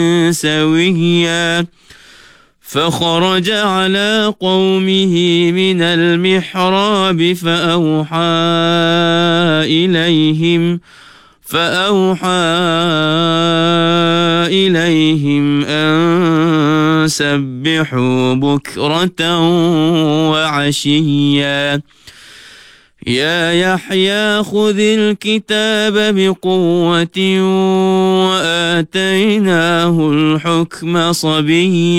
سويا فخرج على قومه من المحراب فأوحى إليهم أن سبحوا بكرة وعشيا يا يحيى خذ الكتاب بقوة وآتيناه الحكم صبيا